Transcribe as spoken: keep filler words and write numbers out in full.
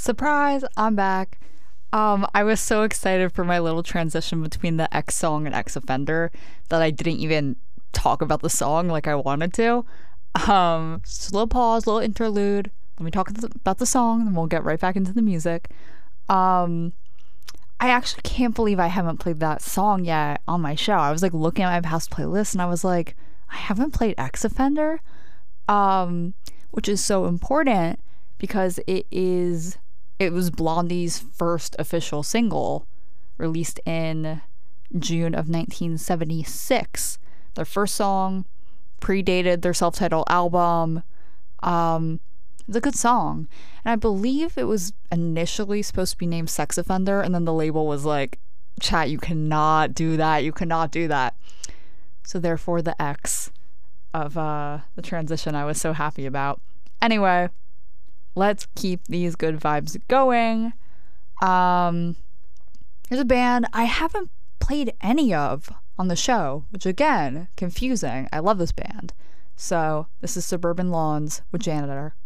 Surprise, I'm back. Um, I was so excited for my little transition between the X song and X Offender that I didn't even talk about the song like I wanted to. Um, just a little pause, little interlude. Let me talk about the song, and we'll get right back into the music. Um, I actually can't believe I haven't played that song yet on my show. I was like looking at my past playlist, and I was like, I haven't played X Offender, um, which is so important because it is. It was Blondie's first official single, released in June of nineteen seventy-six. Their first song predated their self-titled album. Um, it's a good song. And I believe it was initially supposed to be named Sex Offender, and then the label was like, chat, you cannot do that. You cannot do that. So therefore the X of uh, the transition I was so happy about. Anyway, let's keep these good vibes going. Um, there's a band I haven't played any of on the show, which again, confusing. I love this band. So this is Suburban Lawns with Janitor.